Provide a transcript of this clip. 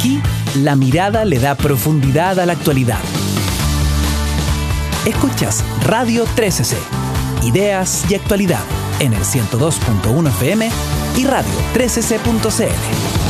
Aquí, la mirada le da profundidad a la actualidad. Escuchas Radio 13C, ideas y actualidad en el 102.1 FM y radio 13c.cl.